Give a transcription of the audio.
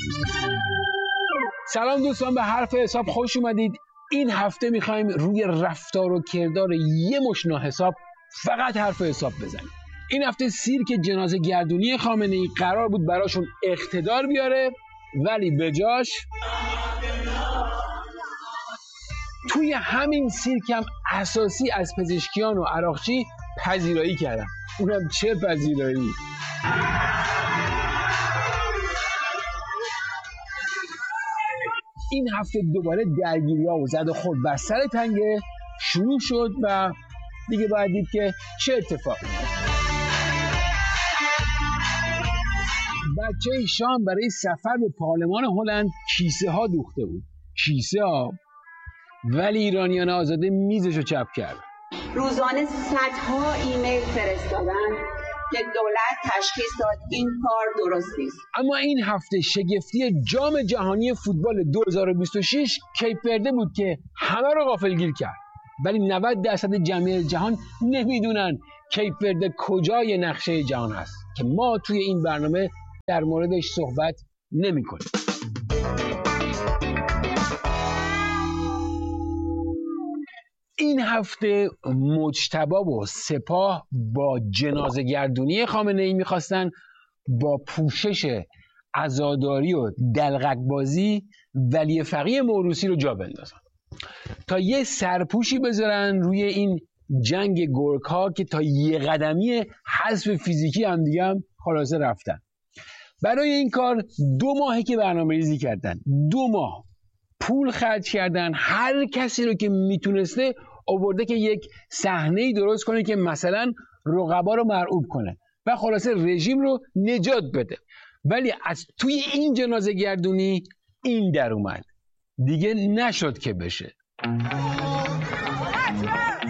سلام دوستان، به حرف حساب خوش اومدید. این هفته میخوایم روی رفتار و کردار یه مش ناحساب فقط حرف حساب بزنیم. این هفته سیرک جنازه گردونی خامنه‌ای قرار بود براشون اقتدار بیاره، ولی بجاش توی همین سیرک هم اساسی از پزشکیان و عراقچی پذیرایی کردن. اونم چه پذیرایی؟ این هفته دوباره درگیری‌ها و زد و خورد بر سر تنگه شروع شد و دیگه باید دید که چه اتفاقی. بچه شام برای سفر به پارلمان هلند کیسه ها دوخته بود. کیسه ها، ولی ایرانیان آزاده میزشو چپ کردن. روزانه صدها ایمیل فرستادن که دولت تشخیص داد این کار درست نیست. اما این هفته شگفتی جام جهانی فوتبال 2026 کیپ ورده بود که همه رو غافلگیر کرد. ولی 90% جمعیت جهان نمیدونن کیپ ورده کجای نقشه جهان هست که ما توی این برنامه در موردش صحبت نمی‌کنیم. این هفته مجتبی و سپاه با جنازه گردونی خامنه‌ای میخواستن با پوشش عزاداری و دلقک بازی ولی فقیه موروثی رو جا بندازن تا یه سرپوشی بذارن روی این جنگ گورک‌ها که تا یه قدمی حذف فیزیکی هم دیگه هم خلاصه رفتن. برای این کار 2 ماهه که برنامه‌ریزی کردن، 2 ماه پول خرج کردن، هر کسی رو که میتونسته آورده که یک صحنه‌ای درست کنه که مثلا رقبا رو مرعوب کنه و خلاصه رژیم رو نجات بده. ولی از توی این جنازه گردونی این در اومد، دیگه نشد که بشه.